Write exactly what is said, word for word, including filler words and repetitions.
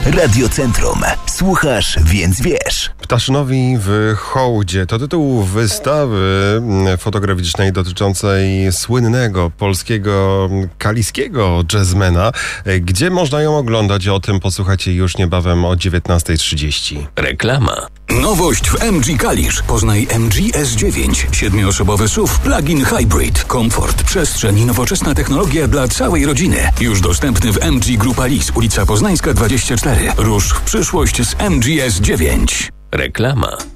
Radiocentrum. Słuchasz, więc wiesz. Ptaszynowi w hołdzie to tytuł wystawy fotograficznej dotyczącej słynnego polskiego kaliskiego jazzmana. Gdzie można ją oglądać? O tym posłuchacie już niebawem o dziewiętnasta trzydzieści. Reklama. Nowość w M G Kalisz. Poznaj M G S dziewięć. Siedmioosobowy S U V plug-in hybrid. Komfort, przestrzeń i nowoczesna technologia dla całej rodziny. Już dostępny w M G Grupa Lis, ulica Poznańska dwadzieścia cztery. Rusz w przyszłość z M G S dziewięć. Reklama.